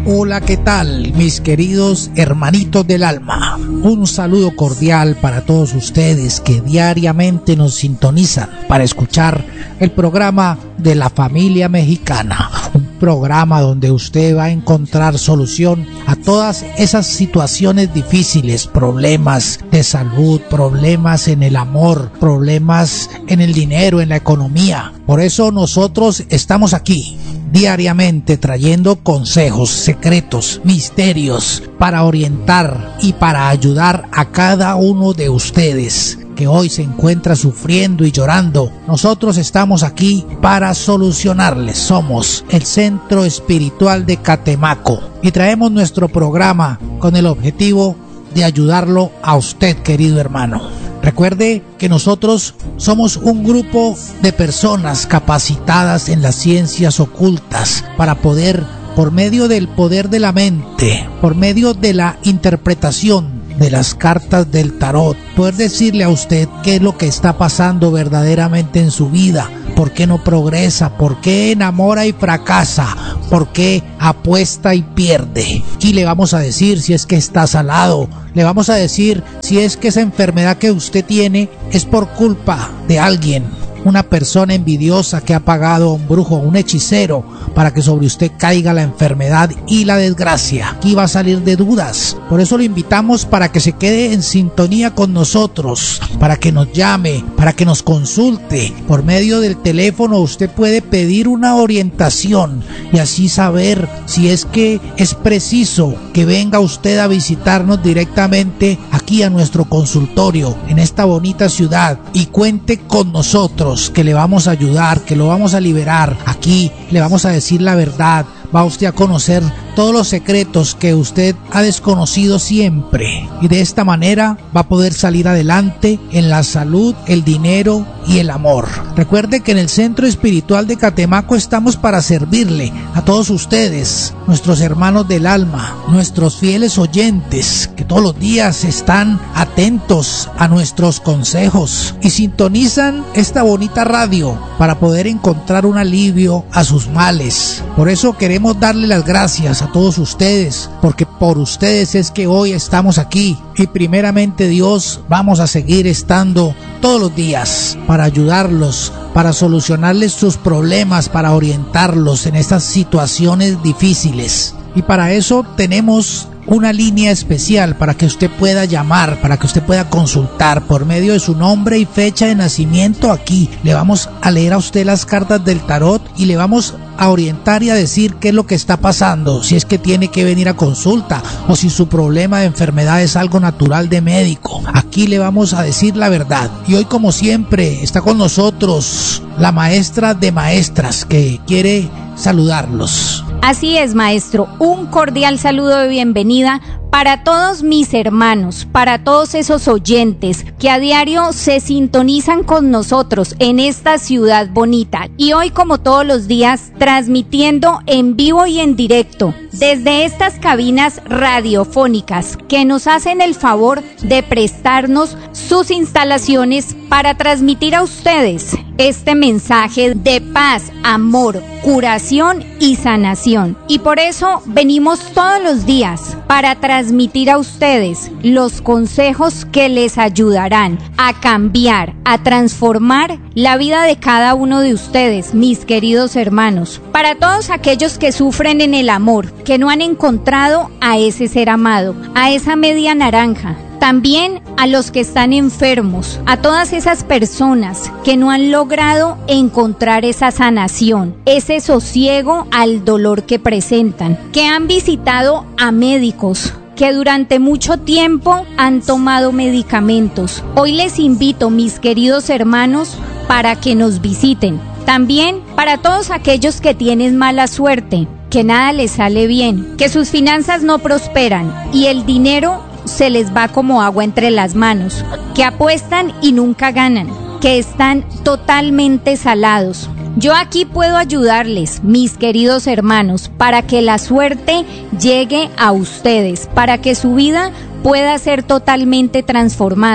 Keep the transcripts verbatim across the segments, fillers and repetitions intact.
Hola, ¿qué tal, mis queridos hermanitos del alma? Un saludo cordial para todos ustedes que diariamente nos sintonizan para escuchar el programa de la familia mexicana, un programa donde usted va a encontrar solución a todas esas situaciones difíciles, problemas de salud, problemas en el amor, problemas en el dinero, en la economía. Por eso nosotros estamos aquí diariamente trayendo consejos, secretos, misterios para orientar y para ayudar a cada uno de ustedes que hoy se encuentra sufriendo y llorando. Nosotros estamos aquí para solucionarles. Somos el Centro Espiritual de Catemaco y traemos nuestro programa con el objetivo de ayudarlo a usted, querido hermano. Recuerde que nosotros somos un grupo de personas capacitadas en las ciencias ocultas para poder, por medio del poder de la mente, por medio de la interpretación de las cartas del tarot, poder decirle a usted qué es lo que está pasando verdaderamente en su vida, por qué no progresa, por qué enamora y fracasa, por qué apuesta y pierde. Aquí le vamos a decir si es que está salado, le vamos a decir si es que esa enfermedad que usted tiene es por culpa de alguien, una persona envidiosa que ha pagado a un brujo, un hechicero, para que sobre usted caiga la enfermedad y la desgracia. Aquí va a salir de dudas. Por eso lo invitamos para que se quede en sintonía con nosotros, para que nos llame, para que nos consulte. Por medio del teléfono usted puede pedir una orientación y así saber si es que es preciso que venga usted a visitarnos directamente aquí a nuestro consultorio en esta bonita ciudad y cuente con nosotros, que le vamos a ayudar, que lo vamos a liberar. Aquí le vamos a decir la verdad. Va usted a conocer todos los secretos que usted ha desconocido siempre y de esta manera va a poder salir adelante en la salud, el dinero y el amor. Recuerde que en el Centro Espiritual de Catemaco estamos para servirle a todos ustedes, nuestros hermanos del alma, nuestros fieles oyentes que todos los días están atentos a nuestros consejos y sintonizan esta bonita radio para poder encontrar un alivio a sus males. Por eso queremos darle las gracias a todos ustedes, porque por ustedes es que hoy estamos aquí y primeramente Dios vamos a seguir estando todos los días para ayudarlos, para solucionarles sus problemas, para orientarlos en estas situaciones difíciles. Y para eso tenemos una línea especial para que usted pueda llamar, para que usted pueda consultar por medio de su nombre y fecha de nacimiento. Aquí le vamos a leer a usted las cartas del tarot y le vamos a orientar y a decir qué es lo que está pasando, si es que tiene que venir a consulta o si su problema de enfermedad es algo natural de médico. Aquí le vamos a decir la verdad. Y hoy, como siempre, está con nosotros la maestra de maestras que quiere saludarlos. Así es, maestro, un cordial saludo de bienvenida para todos mis hermanos, para todos esos oyentes que a diario se sintonizan con nosotros en esta ciudad bonita. Y hoy, como todos los días, transmitiendo en vivo y en directo desde estas cabinas radiofónicas que nos hacen el favor de prestarnos sus instalaciones para transmitir a ustedes este mensaje de paz, amor, curación y sanación. Y por eso venimos todos los días para transmitir a ustedes los consejos que les ayudarán a cambiar, a transformar la vida de cada uno de ustedes, mis queridos hermanos. Para todos aquellos que sufren en el amor, que no han encontrado a ese ser amado, a esa media naranja. También a los que están enfermos, a todas esas personas que no han logrado encontrar esa sanación, ese sosiego al dolor que presentan, que han visitado a médicos, que durante mucho tiempo han tomado medicamentos. Hoy les invito, mis queridos hermanos, para que nos visiten. También para todos aquellos que tienen mala suerte, que nada les sale bien, que sus finanzas no prosperan y el dinero se les va como agua entre las manos, que apuestan y nunca ganan, que están totalmente salados. Yo aquí puedo ayudarles, mis queridos hermanos, para que la suerte llegue a ustedes, para que su vida pueda ser totalmente transformada.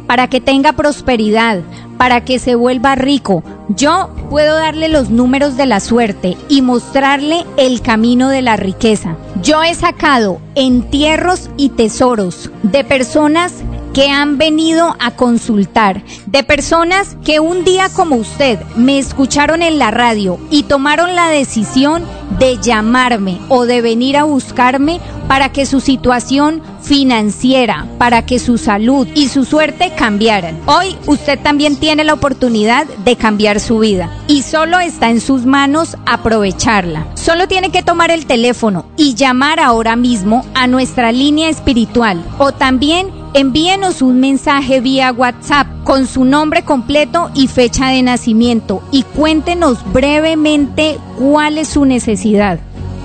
para que tenga prosperidad, para que se vuelva rico. Yo puedo darle los números de la suerte y mostrarle el camino de la riqueza. Yo he sacado entierros y tesoros de personas que han venido a consultar, de personas que un día como usted me escucharon en la radio y tomaron la decisión de llamarme o de venir a buscarme para que su situación financiera, para que su salud y su suerte cambiaran. Hoy usted también tiene la oportunidad de cambiar su vida y solo está en sus manos aprovecharla. Solo tiene que tomar el teléfono y llamar ahora mismo a nuestra línea espiritual, o también envíenos un mensaje vía WhatsApp con su nombre completo y fecha de nacimiento y cuéntenos brevemente cuál es su necesidad.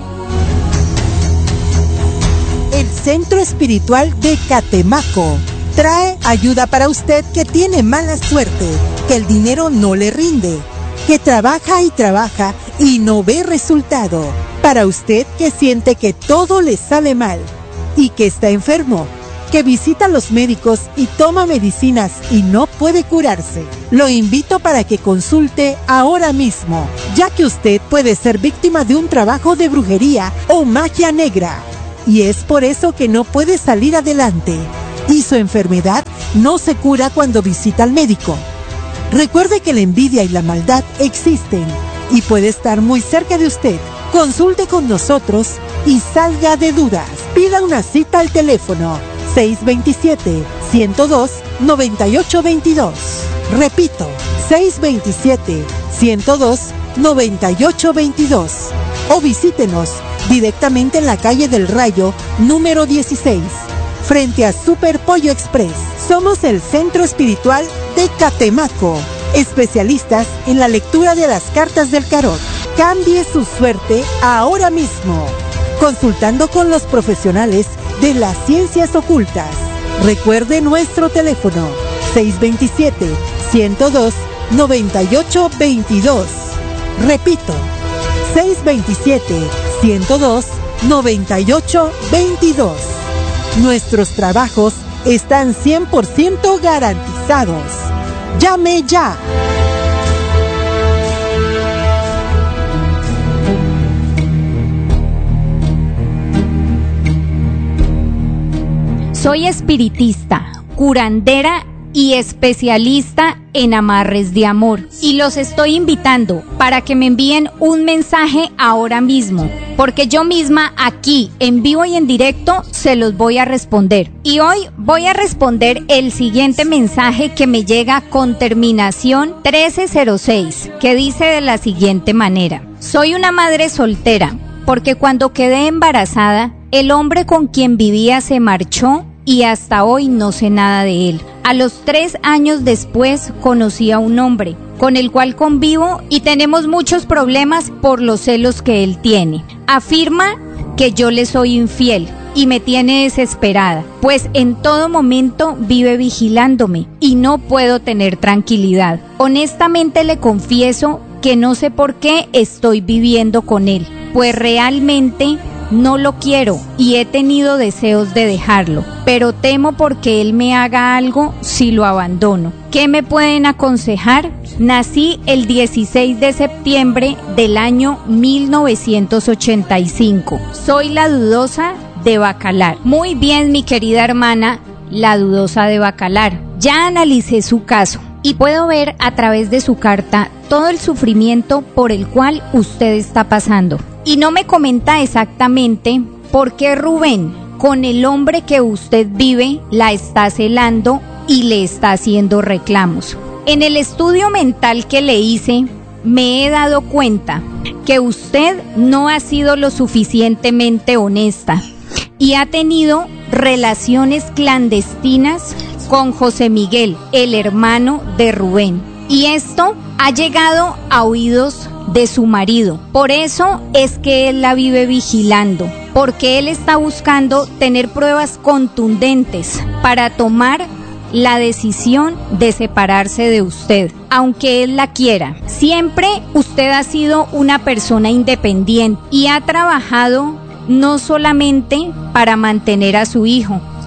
El Centro Espiritual de Catemaco trae ayuda para usted que tiene mala suerte, que el dinero no le rinde, que trabaja y trabaja y no ve resultado. Para usted que siente que todo le sale mal y que está enfermo, que visita a los médicos y toma medicinas y no puede curarse. Lo invito para que consulte ahora mismo, ya que usted puede ser víctima de un trabajo de brujería o magia negra. Y es por eso que no puede salir adelante. Y su enfermedad no se cura cuando visita al médico. Recuerde que la envidia y la maldad existen y puede estar muy cerca de usted. Consulte con nosotros y salga de dudas. Pida una cita al teléfono seis dos siete, uno cero dos, nueve ocho dos dos. Repito, seis dos siete, uno cero dos, nueve ocho dos dos. O visítenos directamente en la calle del Rayo, número dieciséis, frente a Super Pollo Express. Somos el Centro Espiritual de Catemaco, especialistas en la lectura de las cartas del tarot. Cambie su suerte ahora mismo, consultando con los profesionales de las ciencias ocultas. Recuerde nuestro teléfono seis dos siete, uno cero dos, nueve ocho dos dos. Repito, seis dos siete, uno cero dos, nueve ocho dos dos. Nuestros trabajos están cien por ciento garantizados. ¡Llame ya! Soy espiritista, curandera y especialista en amarres de amor. Y los estoy invitando para que me envíen un mensaje ahora mismo, porque yo misma aquí, en vivo y en directo, se los voy a responder. Y hoy voy a responder el siguiente mensaje que me llega con terminación trece cero seis, que dice de la siguiente manera: soy una madre soltera, porque cuando quedé embarazada, el hombre con quien vivía se marchó y hasta hoy no sé nada de él. A los tres años después conocí a un hombre con el cual convivo y tenemos muchos problemas por los celos que él tiene. Afirma que yo le soy infiel y me tiene desesperada, pues en todo momento vive vigilándome y no puedo tener tranquilidad. Honestamente le confieso que no sé por qué estoy viviendo con él, pues realmente no lo quiero y he tenido deseos de dejarlo, pero temo porque él me haga algo si lo abandono. ¿Qué me pueden aconsejar? Nací el dieciséis de septiembre del año mil novecientos ochenta y cinco. Soy la dudosa de Bacalar. Muy bien, mi querida hermana, la dudosa de Bacalar. Ya analicé su caso y puedo ver a través de su carta todo el sufrimiento por el cual usted está pasando. Y no me comenta exactamente por qué Rubén, con el hombre que usted vive, la está celando y le está haciendo reclamos. En el estudio mental que le hice, me he dado cuenta que usted no ha sido lo suficientemente honesta y ha tenido relaciones clandestinas con José Miguel, el hermano de Rubén. Y esto ha llegado a oídos de su marido. Por eso es que él la vive vigilando, porque él está buscando tener pruebas contundentes para tomar la decisión de separarse de usted, aunque él la quiera. Siempre usted ha sido una persona independiente y ha trabajado no solamente para mantener a su hijo,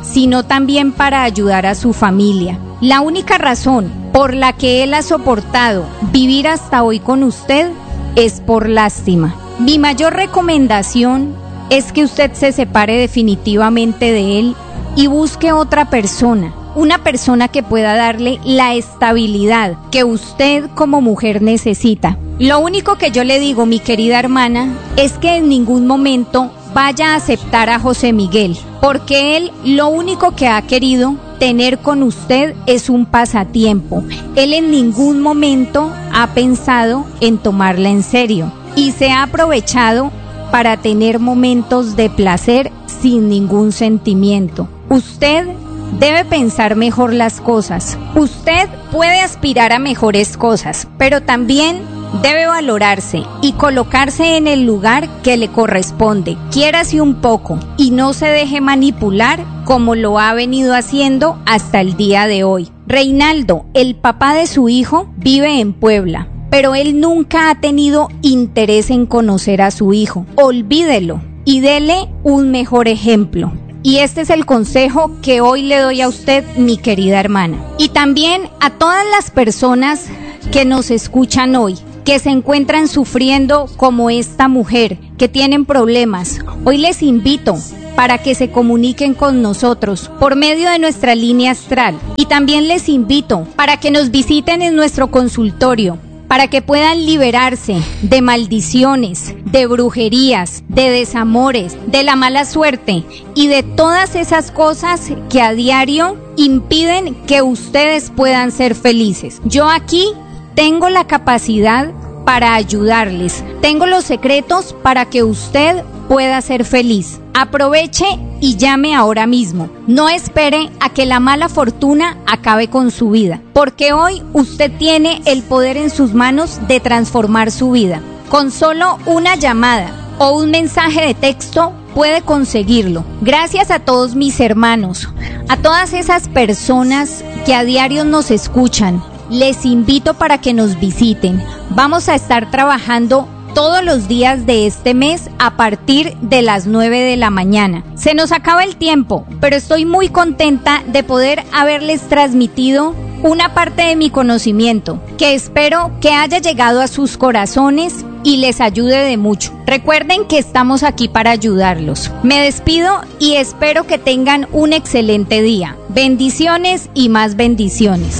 sino también para ayudar a su familia. La única razón por la que él ha soportado vivir hasta hoy con usted es por lástima. Mi mayor recomendación es que usted se separe definitivamente de él y busque otra persona, una persona que pueda darle la estabilidad que usted como mujer necesita. Lo único que yo le digo, mi querida hermana, es que en ningún momento vaya a aceptar a José Miguel, porque él lo único que ha querido tener con usted es un pasatiempo. Él en ningún momento ha pensado en tomarla en serio y se ha aprovechado para tener momentos de placer sin ningún sentimiento. Usted debe pensar mejor las cosas. Usted puede aspirar a mejores cosas, pero también debe valorarse y colocarse en el lugar que le corresponde. Quiérase un poco y no se deje manipular como lo ha venido haciendo hasta el día de hoy. Reinaldo, el papá de su hijo, vive en Puebla, pero él nunca ha tenido interés en conocer a su hijo. Olvídelo y dele un mejor ejemplo. Y este es el consejo que hoy le doy a usted, mi querida hermana. Y también a todas las personas que nos escuchan hoy, que se encuentran sufriendo como esta mujer, que tienen problemas. Hoy les invito para que se comuniquen con nosotros por medio de nuestra línea astral. Y también les invito para que nos visiten en nuestro consultorio, para que puedan liberarse de maldiciones, de brujerías, de desamores, de la mala suerte y de todas esas cosas que a diario impiden que ustedes puedan ser felices. Yo aquí tengo la capacidad para ayudarles. Tengo los secretos para que usted pueda ser feliz. Aproveche y llame ahora mismo. No espere a que la mala fortuna acabe con su vida, porque hoy usted tiene el poder en sus manos de transformar su vida. Con solo una llamada o un mensaje de texto puede conseguirlo. Gracias a todos mis hermanos, a todas esas personas que a diario nos escuchan. Les invito para que nos visiten. Vamos a estar trabajando todos los días de este mes a partir de las nueve de la mañana. Se nos acaba el tiempo, pero estoy muy contenta de poder haberles transmitido una parte de mi conocimiento, que espero que haya llegado a sus corazones y les ayude de mucho. Recuerden que estamos aquí para ayudarlos. Me despido y espero que tengan un excelente día. Bendiciones y más bendiciones.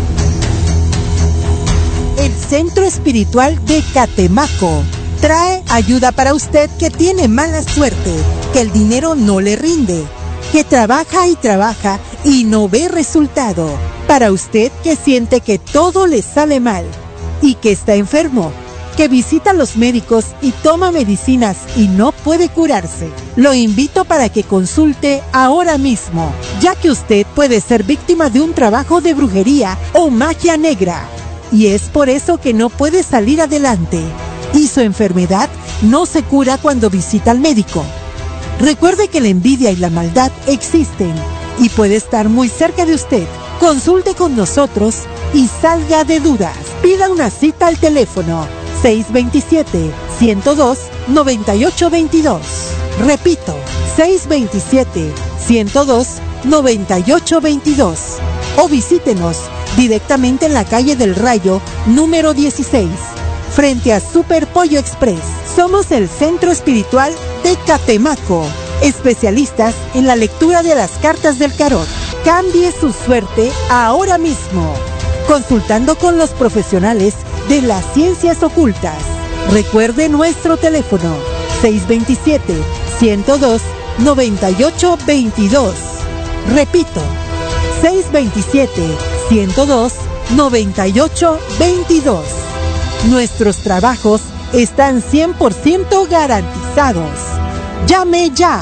El Centro Espiritual de Catemaco trae ayuda para usted que tiene mala suerte, que el dinero no le rinde, que trabaja y trabaja y no ve resultado. Para usted que siente que todo le sale mal y que está enfermo, que visita a los médicos y toma medicinas y no puede curarse. Lo invito para que consulte ahora mismo, ya que usted puede ser víctima de un trabajo de brujería o magia negra. Y es por eso que no puede salir adelante. Y su enfermedad no se cura cuando visita al médico. Recuerde que la envidia y la maldad existen y puede estar muy cerca de usted. Consulte con nosotros y salga de dudas. Pida una cita al teléfono seis dos siete, uno cero dos, nueve ocho dos dos. Repito, seis dos siete, uno cero dos, nueve ocho dos dos. O visítenos directamente en la calle del Rayo, número dieciséis, frente a Super Pollo Express. Somos el Centro Espiritual de Catemaco, especialistas en la lectura de las cartas del tarot. Cambie su suerte ahora mismo, consultando con los profesionales de las ciencias ocultas. Recuerde nuestro teléfono seis dos siete, uno cero dos, nueve ocho dos dos. Repito, seis dos siete, uno cero dos, nueve ocho dos dos. Nuestros trabajos están cien por ciento garantizados. ¡Llame ya!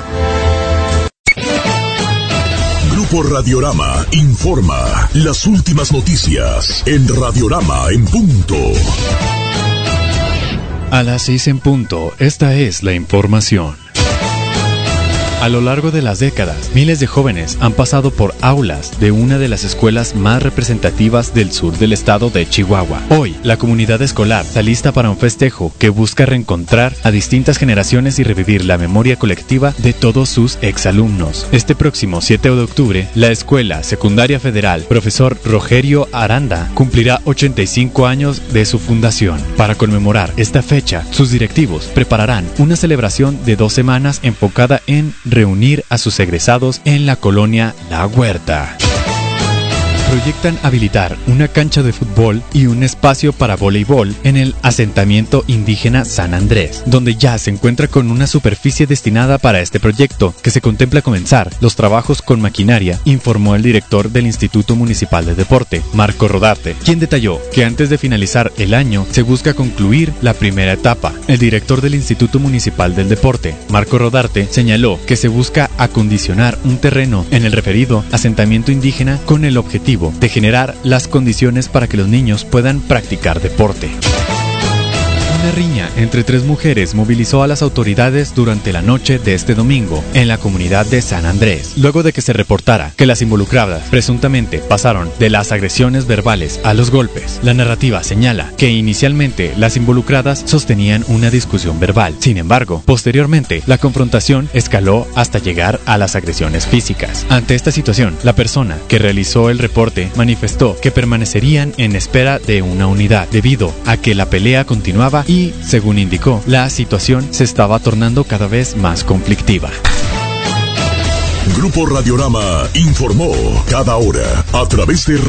Grupo Radiorama informa las últimas noticias en Radiorama en punto. A las seis en punto, esta es la información. A lo largo de las décadas, miles de jóvenes han pasado por aulas de una de las escuelas más representativas del sur del estado de Chihuahua. Hoy, la comunidad escolar está lista para un festejo que busca reencontrar a distintas generaciones y revivir la memoria colectiva de todos sus exalumnos. Este próximo siete de octubre, la Escuela Secundaria Federal Profesor Rogerio Aranda cumplirá ochenta y cinco años de su fundación. Para conmemorar esta fecha, sus directivos prepararán una celebración de dos semanas enfocada en reunir a sus egresados en la colonia La Huerta. Proyectan habilitar una cancha de fútbol y un espacio para voleibol en el asentamiento indígena San Andrés, donde ya se encuentra con una superficie destinada para este proyecto, que se contempla comenzar los trabajos con maquinaria, informó el director del Instituto Municipal de Deporte, Marco Rodarte, quien detalló que antes de finalizar el año se busca concluir la primera etapa. El director del Instituto Municipal del Deporte, Marco Rodarte, señaló que se busca acondicionar un terreno en el referido asentamiento indígena con el objetivo de generar las condiciones para que los niños puedan practicar deporte. Una riña entre tres mujeres movilizó a las autoridades durante la noche de este domingo en la comunidad de San Andrés, luego de que se reportara que las involucradas presuntamente pasaron de las agresiones verbales a los golpes. La narrativa señala que inicialmente las involucradas sostenían una discusión verbal. Sin embargo, posteriormente la confrontación escaló hasta llegar a las agresiones físicas. Ante esta situación, la persona que realizó el reporte manifestó que permanecerían en espera de una unidad debido a que la pelea continuaba y, según indicó, la situación se estaba tornando cada vez más conflictiva. Grupo Radiorama informó cada hora a través de